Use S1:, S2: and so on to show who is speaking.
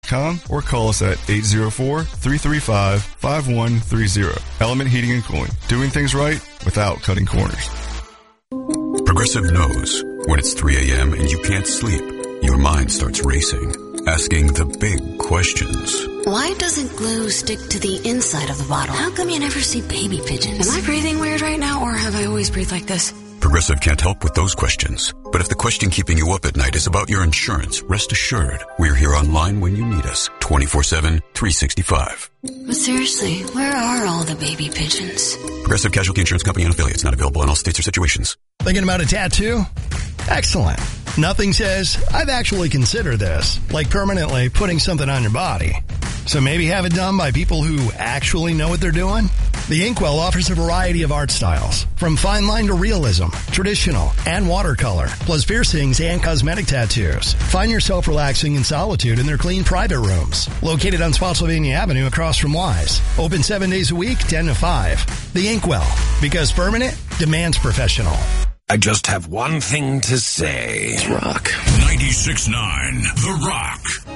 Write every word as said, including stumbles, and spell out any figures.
S1: com or call us at eight zero four, three three five, five one three zero. Element Heating and Cooling. Doing things right without cutting corners.
S2: Progressive knows when it's three a.m. and you can't sleep, your mind starts racing, asking the big questions.
S3: Why doesn't glue stick to the inside of the bottle? How come you never see baby pigeons? Am I breathing weird right now, or have I always breathed like this?
S2: Progressive can't help with those questions. But if the question keeping you up at night is about your insurance, rest assured, we're here online when you need us, twenty-four seven, three sixty-five.
S3: But seriously, where are all the baby pigeons?
S2: Progressive Casualty Insurance Company and affiliates, not available in all states or situations.
S4: Thinking about a tattoo? Excellent. Nothing says, I've actually considered this, like permanently putting something on your body. So maybe have it done by people who actually know what they're doing? The Inkwell offers a variety of art styles, from fine line to realism, traditional, and watercolor, plus piercings and cosmetic tattoos. Find yourself relaxing in solitude in their clean private rooms, located on Spotsylvania Avenue across from Wise. Open seven days a week, ten to five. The Inkwell, because permanent demands professional.
S5: I just have one thing to say.
S6: It's Rock.
S5: ninety-six point nine The Rock.